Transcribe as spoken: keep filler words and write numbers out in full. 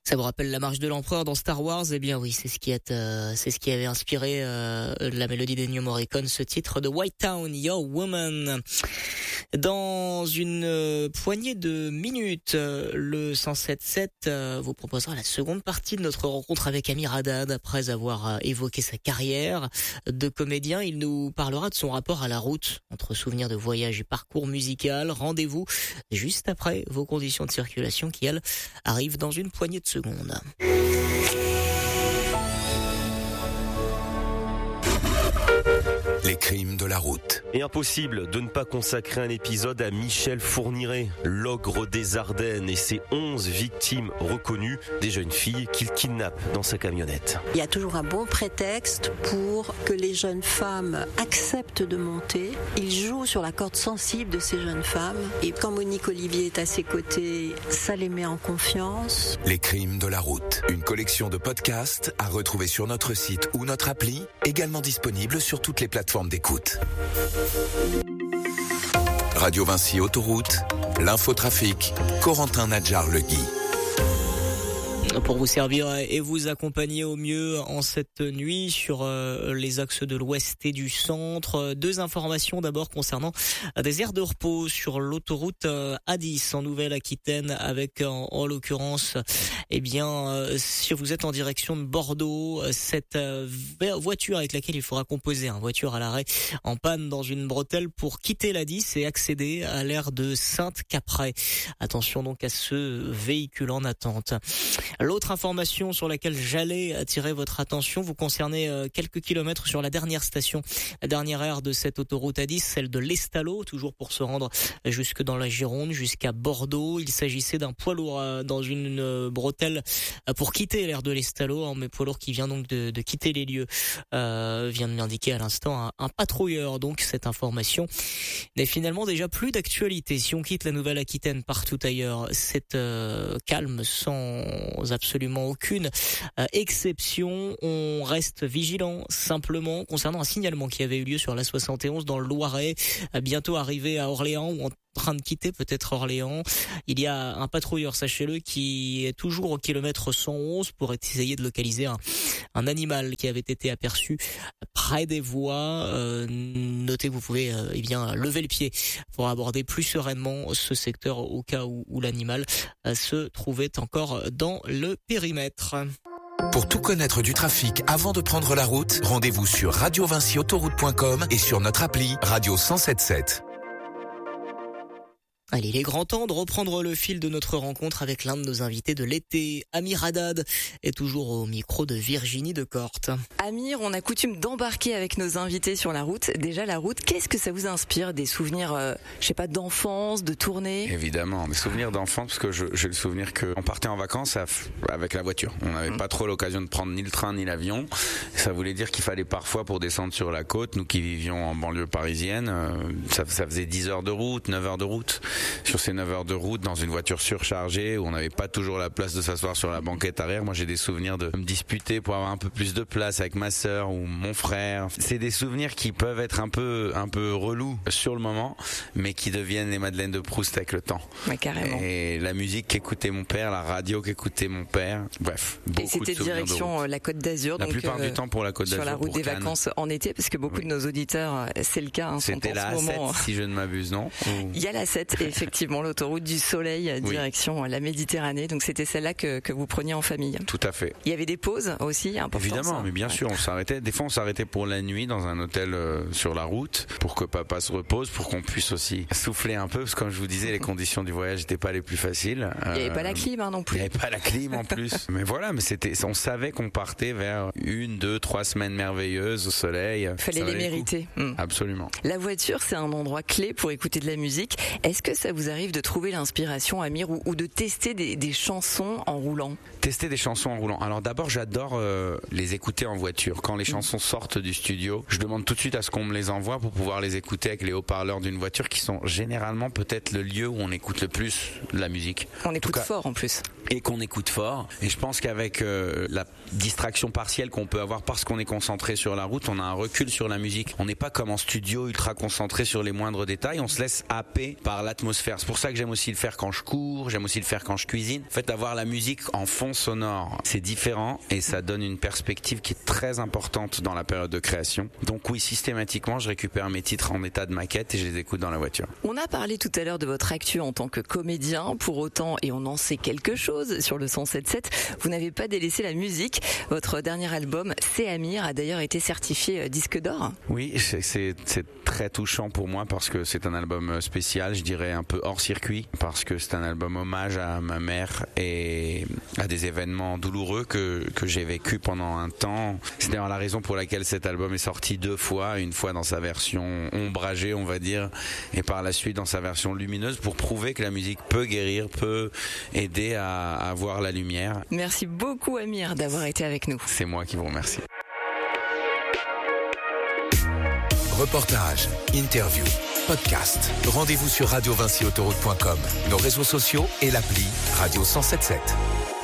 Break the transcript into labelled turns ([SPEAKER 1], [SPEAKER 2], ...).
[SPEAKER 1] Ça vous rappelle la marche de l'empereur dans Star Wars? Eh bien oui, c'est ce qui est, euh, c'est ce qui avait inspiré euh, la mélodie d'Ennio Morricone, ce titre de White Town, Your Woman. Dans une euh, poignée de minutes, euh, le cent sept sept euh, vous proposera la seconde partie de notre rencontre avec Amir Haddad. Après avoir euh, évoqué sa carrière de comédien, il nous parlera de son rapport à la route, entre souvenirs de voyage et parcours musical. Rendez-vous juste après vos conditions de circulation qui, elles, arrivent dans une poignée de secondes.
[SPEAKER 2] Les crimes de la route.
[SPEAKER 3] Et impossible de ne pas consacrer un épisode à Michel Fourniret, l'ogre des Ardennes et ses onze victimes reconnues, des jeunes filles qu'il kidnappe dans sa camionnette.
[SPEAKER 4] Il y a toujours un bon prétexte pour que les jeunes femmes acceptent de monter. Il joue sur la corde sensible de ces jeunes femmes. Et quand Monique Olivier est à ses côtés, ça les met en confiance.
[SPEAKER 2] Les crimes de la route. Une collection de podcasts à retrouver sur notre site ou notre appli, également disponible sur toutes les plateformes d'écoute. Radio Vinci Autoroute, l'infotrafic, Corentin Nadjar-Legui.
[SPEAKER 1] Pour vous servir et vous accompagner au mieux en cette nuit sur les axes de l'ouest et du centre. Deux informations d'abord concernant des aires de repos sur l'autoroute A dix en Nouvelle-Aquitaine avec en, en l'occurrence, eh bien, si vous êtes en direction de Bordeaux, cette voiture avec laquelle il faudra composer, une voiture à l'arrêt en panne dans une bretelle pour quitter l'A dix et accéder à l'aire de Sainte-Caprais. Attention donc à ce véhicule en attente. L'autre information sur laquelle j'allais attirer votre attention, vous concernez euh, quelques kilomètres sur la dernière station, la dernière aire de cette autoroute A dix, celle de l'Estalo, toujours pour se rendre jusque dans la Gironde, jusqu'à Bordeaux. Il s'agissait d'un poids lourd euh, dans une euh, bretelle euh, pour quitter l'aire de l'Estalo, hein, mais poids lourd qui vient donc de, de quitter les lieux, euh, vient de m'indiquer à l'instant un, un patrouilleur. Donc cette information n'est finalement déjà plus d'actualité. Si on quitte la Nouvelle-Aquitaine partout ailleurs, c'est euh, calme sans absolument aucune euh, exception. On reste vigilant simplement concernant un signalement qui avait eu lieu sur la soixante et onze dans le Loiret, euh, bientôt arrivé à Orléans ou en train de quitter peut-être Orléans. Il y a un patrouilleur, sachez-le, qui est toujours au kilomètre cent onze pour essayer de localiser un, un animal qui avait été aperçu près des voies. Euh, notez que vous pouvez euh, eh bien lever le pied pour aborder plus sereinement ce secteur au cas où, où l'animal euh, se trouvait encore dans le périmètre.
[SPEAKER 2] Pour tout connaître du trafic avant de prendre la route, rendez-vous sur radio vinci autoroute point com et sur notre appli Radio cent sept sept.
[SPEAKER 1] Allez, il est grand temps de reprendre le fil de notre rencontre avec l'un de nos invités de l'été. Amir Haddad est toujours au micro de Virginie Decorte.
[SPEAKER 5] Amir, on a coutume d'embarquer avec nos invités sur la route. Déjà, la route, qu'est-ce que ça vous inspire? Des souvenirs, euh, je sais pas, d'enfance, de tournée?
[SPEAKER 6] Évidemment, des souvenirs d'enfance, parce que je, j'ai le souvenir qu'on partait en vacances avec la voiture. On n'avait mmh. pas trop l'occasion de prendre ni le train ni l'avion. Ça voulait dire qu'il fallait parfois, pour descendre sur la côte, nous qui vivions en banlieue parisienne, euh, ça, ça faisait dix heures de route, neuf heures de route. Sur ces neuf heures de route, dans une voiture surchargée où on n'avait pas toujours la place de s'asseoir sur la banquette arrière, moi j'ai des souvenirs de me disputer pour avoir un peu plus de place avec ma sœur ou mon frère. C'est des souvenirs qui peuvent être un peu un peu relous sur le moment, mais qui deviennent les Madeleines de Proust avec le temps.
[SPEAKER 5] Ouais, carrément.
[SPEAKER 6] Et la musique qu'écoutait mon père, la radio qu'écoutait mon père, bref, beaucoup
[SPEAKER 5] Et c'était
[SPEAKER 6] de souvenirs
[SPEAKER 5] direction
[SPEAKER 6] de
[SPEAKER 5] la Côte d'Azur.
[SPEAKER 6] La
[SPEAKER 5] donc
[SPEAKER 6] plupart
[SPEAKER 5] euh,
[SPEAKER 6] du temps pour la Côte d'Azur.
[SPEAKER 5] Sur la route des
[SPEAKER 6] Cannes.
[SPEAKER 5] Vacances en été, parce que beaucoup oui. de nos auditeurs, c'est le cas, hein, sont
[SPEAKER 6] C'était
[SPEAKER 5] en
[SPEAKER 6] la
[SPEAKER 5] ce
[SPEAKER 6] A sept,
[SPEAKER 5] moment.
[SPEAKER 6] si je ne m'abuse, non?
[SPEAKER 5] Il y a la sept, effectivement, l'autoroute du Soleil, direction oui. la Méditerranée. Donc c'était celle-là que, que vous preniez en famille.
[SPEAKER 6] Tout à fait.
[SPEAKER 5] Il y avait des pauses aussi importantes.
[SPEAKER 6] Évidemment,
[SPEAKER 5] ça.
[SPEAKER 6] mais bien
[SPEAKER 5] ouais.
[SPEAKER 6] sûr, on s'arrêtait. Des fois, on s'arrêtait pour la nuit dans un hôtel euh, sur la route pour que papa se repose, pour qu'on puisse aussi souffler un peu, parce que comme je vous disais, les conditions du voyage n'étaient pas les plus faciles.
[SPEAKER 5] Il n'y avait euh, pas la clim hein, non plus.
[SPEAKER 6] Il n'y avait pas la clim en plus. Mais voilà, mais c'était, on savait qu'on partait vers une, deux, trois semaines merveilleuses au soleil.
[SPEAKER 5] Il fallait les mériter.
[SPEAKER 6] Mmh. Absolument.
[SPEAKER 5] La voiture, c'est un endroit clé pour écouter de la musique. Est-ce que ça vous arrive de trouver l'inspiration, Amir, ou, ou de tester des, des chansons en roulant?
[SPEAKER 6] Tester des chansons en roulant. Alors d'abord, j'adore euh, les écouter en voiture. Quand les chansons sortent du studio, je demande tout de suite à ce qu'on me les envoie pour pouvoir les écouter avec les haut-parleurs d'une voiture, qui sont généralement peut-être le lieu où on écoute le plus la musique.
[SPEAKER 5] On écoute cas, fort en plus.
[SPEAKER 6] et qu'on écoute fort. Et je pense qu'avec euh, la distraction partielle qu'on peut avoir parce qu'on est concentré sur la route, on a un recul sur la musique. On n'est pas comme en studio ultra concentré sur les moindres détails, on se laisse happer par l'atmosphère. C'est pour ça que j'aime aussi le faire quand je cours, j'aime aussi le faire quand je cuisine. En fait, avoir la musique en fond sonore, c'est différent et ça donne une perspective qui est très importante dans la période de création. Donc oui, systématiquement, je récupère mes titres en état de maquette et je les écoute dans la voiture.
[SPEAKER 5] On a parlé tout à l'heure de votre actu en tant que comédien. Pour autant, et on en sait quelque chose sur le cent sept sept, vous n'avez pas délaissé la musique. Votre dernier album, C'est Amir, a d'ailleurs été certifié disque d'or.
[SPEAKER 6] Oui, c'est, c'est, c'est très touchant pour moi parce que c'est un album spécial, je dirais un peu hors circuit, parce que c'est un album hommage à ma mère et à des événements douloureux que, que j'ai vécu pendant un temps. C'est d'ailleurs la raison pour laquelle cet album est sorti deux fois, une fois dans sa version ombragée, on va dire, et par la suite dans sa version lumineuse, pour prouver que la musique peut guérir, peut aider à, à voir la lumière.
[SPEAKER 5] Merci beaucoup Amir d'avoir été avec nous.
[SPEAKER 6] C'est moi qui vous remercie.
[SPEAKER 2] Reportage, interview, podcast. Rendez-vous sur radio vinci autoroute point com, nos réseaux sociaux et l'appli Radio cent soixante-dix-sept.